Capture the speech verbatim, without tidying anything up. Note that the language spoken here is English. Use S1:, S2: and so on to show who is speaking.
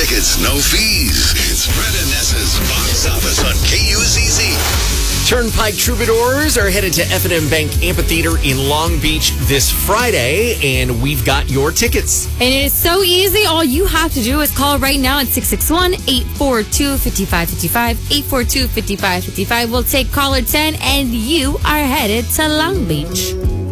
S1: tickets, no fees. It's Fred and Nessa's Box Office on K U Z Z.
S2: Turnpike Troubadours are headed to F and M Bank Amphitheater in Long Beach this Friday, and we've got your tickets.
S3: And it is so easy. All you have to do is call right now at six six one, eight four two, five five five five, eight four two, five five five five. We'll take caller ten, and you are headed to Long Beach.